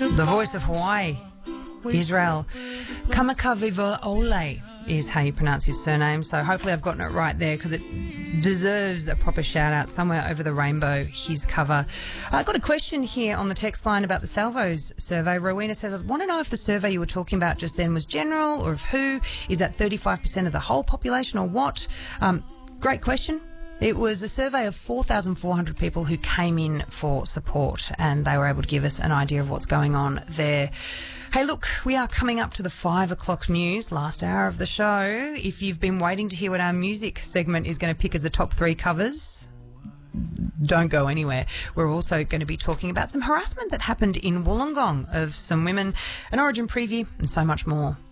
The voice of Hawaii, Israel. Kamakaviva Ole is how you pronounce his surname, so hopefully I've gotten it right there because it deserves a proper shout out. Somewhere over the rainbow, his cover. I got a question here on the text line about the Salvos survey. Rowena says, I want to know if the survey you were talking about just then was general or of who. Is that 35% of the whole population or what? Great question. It was a survey of 4,400 people who came in for support, and they were able to give us an idea of what's going on there. Hey, look, we are coming up to the 5 o'clock news, last hour of the show. If you've been waiting to hear what our music segment is going to pick as the top 3 covers, don't go anywhere. We're also going to be talking about some harassment that happened in Wollongong of some women, an Origin preview, and so much more.